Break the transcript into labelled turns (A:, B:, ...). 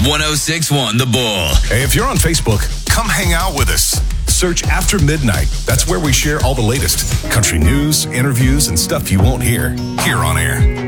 A: 1061 The Bull.
B: Hey, if you're on Facebook, come hang out with us. Search After Midnight. That's where we share all the latest country news, interviews, and stuff you won't hear here on air.